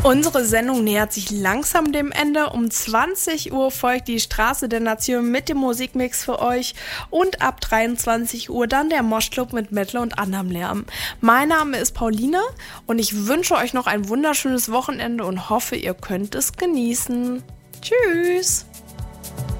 Unsere Sendung nähert sich langsam dem Ende. Um 20 Uhr folgt die Straße der Nation mit dem Musikmix für euch und ab 23 Uhr dann der Moschclub mit Metal und anderem Lärm. Mein Name ist Pauline und ich wünsche euch noch ein wunderschönes Wochenende und hoffe, ihr könnt es genießen. Tschüss!